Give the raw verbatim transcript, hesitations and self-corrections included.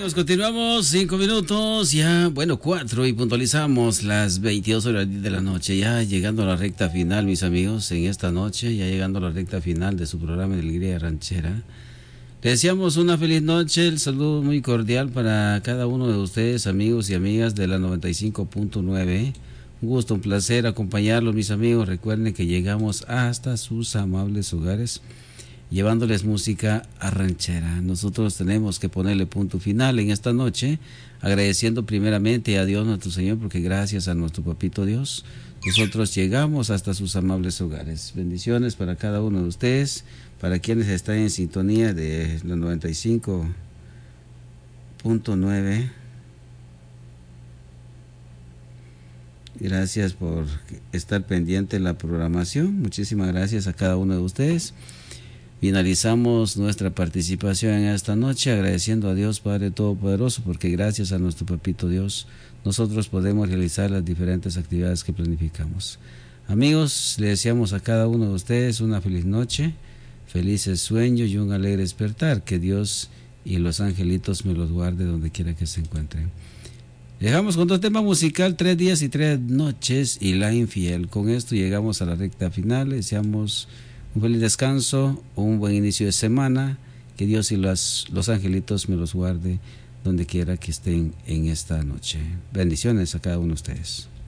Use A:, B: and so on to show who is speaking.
A: Continuamos, continuamos, cinco minutos, ya, bueno, cuatro y puntualizamos las veintidós horas de la noche, ya llegando a la recta final, mis amigos, en esta noche, ya llegando a la recta final de su programa de Alegría Ranchera. Les deseamos una feliz noche, el saludo muy cordial para cada uno de ustedes, amigos y amigas de la noventa y cinco punto nueve. Un gusto, un placer acompañarlos, mis amigos. Recuerden que llegamos hasta sus amables hogares, llevándoles música a ranchera. Nosotros tenemos que ponerle punto final en esta noche, agradeciendo primeramente a Dios nuestro Señor, porque gracias a nuestro Papito Dios, nosotros llegamos hasta sus amables hogares. Bendiciones para cada uno de ustedes, para quienes están en sintonía de la noventa y cinco punto nueve. Gracias por estar pendiente de la programación. Muchísimas gracias a cada uno de ustedes. Finalizamos nuestra participación en esta noche agradeciendo a Dios Padre Todopoderoso, porque gracias a nuestro Papito Dios nosotros podemos realizar las diferentes actividades que planificamos. Amigos, le deseamos a cada uno de ustedes una feliz noche, felices sueños y un alegre despertar. Que Dios y los angelitos me los guarde donde quiera que se encuentren. Dejamos con otro tema musical, Tres días y tres noches y La infiel. Con esto llegamos a la recta final. Deseamos un feliz descanso, un buen inicio de semana. Que Dios y los, los angelitos me los guarde donde quiera que estén en esta noche. Bendiciones a cada uno de ustedes.